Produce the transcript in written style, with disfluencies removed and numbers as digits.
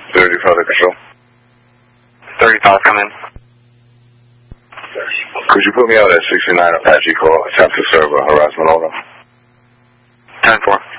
30 further control. 35, come in. Could you put me out at 69 Apache call, attempt to serve a harassment order? 10-4.